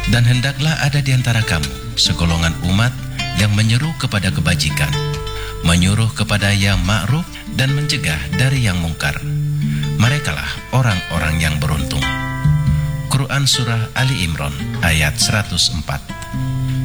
Dan hendaklah ada di antara kamu segolongan umat yang menyeru kepada kebajikan, menyuruh kepada yang ma'ruf dan mencegah dari yang mungkar. Merekalah orang-orang yang beruntung. Quran Surah Ali Imran ayat 104.